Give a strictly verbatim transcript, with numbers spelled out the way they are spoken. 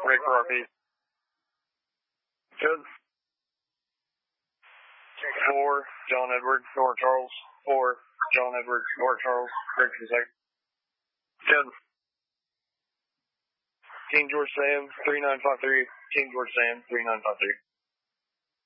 Ready for R P. Good. Four, John Edward, North Charles. Four, John Edward, North Charles. Ready for second. Good. King George Sam, three nine five three. King George Sam, three nine five three.